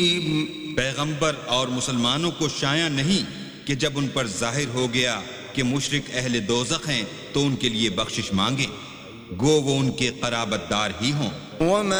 पैगंबर और मुसलमानों को शाया नहीं कि जब उन पर जाहिर हो गया कि मुशरिक अहले दोज़ख हैं तो उनके लिए बख्शिश मांगे, गो वो उनके क़राबतदार ही हों।